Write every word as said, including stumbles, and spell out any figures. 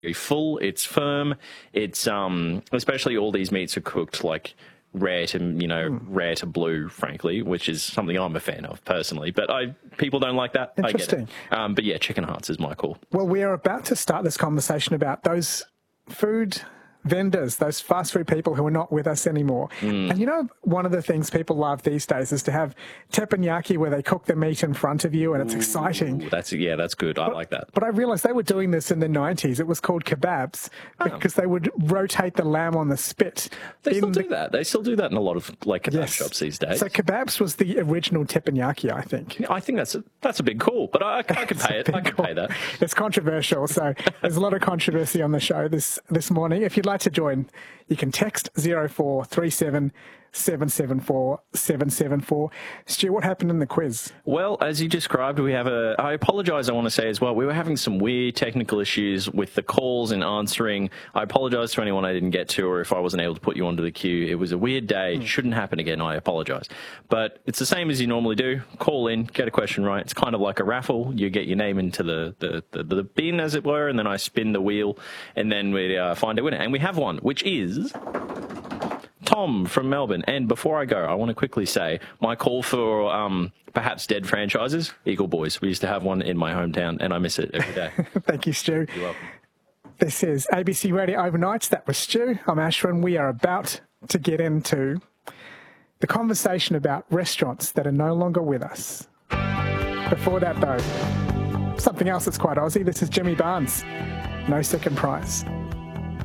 full, it's firm, it's um especially all these meats are cooked like rare to you know mm. rare to blue, frankly, which is something I'm a fan of personally, but I people don't like that. Interesting. I get it. Um, but yeah, chicken hearts is my call. Well, we are about to start this conversation about those food vendors, those fast food people who are not with us anymore. Mm. And you know, one of the things people love these days is to have teppanyaki where they cook the meat in front of you and it's Ooh, exciting. That's yeah, that's good. I but, like that. But I realised they were doing this in the nineties. It was called kebabs oh. because they would rotate the lamb on the spit. They still do that. They still do that in a lot of like kebab yes. shops these days. So kebabs was the original teppanyaki, I think. I think that's a, that's a big call, but I, I can pay it. I can call. pay that. It's controversial, so there's a lot of controversy on the show this this morning. If you'd like to join, you can text zero four three seven seven seven four seven seven four. Stu, what happened in the quiz? Well, as you described, we have a... I apologise, I want to say as well, we were having some weird technical issues with the calls and answering. I apologise to anyone I didn't get to or if I wasn't able to put you onto the queue. It was a weird day. Mm. Shouldn't happen again. I apologise. But it's the same as you normally do. Call in, get a question right. It's kind of like a raffle. You get your name into the, the, the, the bin, as it were, and then I spin the wheel, and then we uh, find a winner. And we have one, which is... Tom from Melbourne. And before I go, I want to quickly say my call for um, perhaps dead franchises, Eagle Boys. We used to have one in my hometown, and I miss it every day. Thank you, Stu. You're welcome. This is A B C Radio Overnights. That was Stu. I'm Ashwin. We are about to get into the conversation about restaurants that are no longer with us. Before that, though, something else that's quite Aussie. This is Jimmy Barnes. No Second Prize.